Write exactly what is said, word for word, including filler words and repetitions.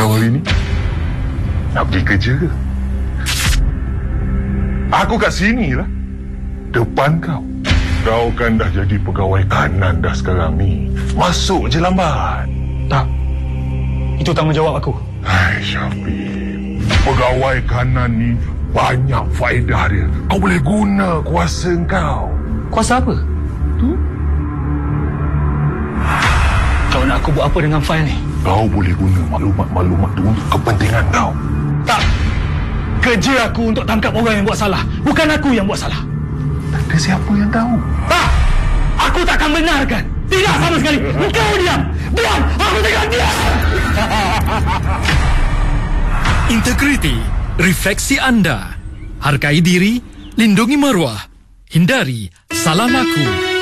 kau hari ni? Nak pergi kerja ke? Aku kat sini lah. Depan kau. Kau kan dah jadi pegawai kanan dah sekarang ni. Masuk je lambat. Tak. Itu tanggungjawab aku. Hai Syafiq. Pegawai kanan ni banyak faedah dia. Kau boleh guna kuasa kau. Kuasa apa? Tu? Kau nak aku buat apa dengan fail ni? Kau boleh guna maklumat-maklumat tu untuk kepentingan kau. Tak. Kerja aku untuk tangkap orang yang buat salah. Bukan aku yang buat salah. Tak ada siapa yang tahu. Tak. Aku takkan benarkan. Tidak sama sekali. Kau diam. Diam. Aku takkan diam. Integriti. Refleksi anda. Hargai diri. Lindungi maruah. Hindari salah laku.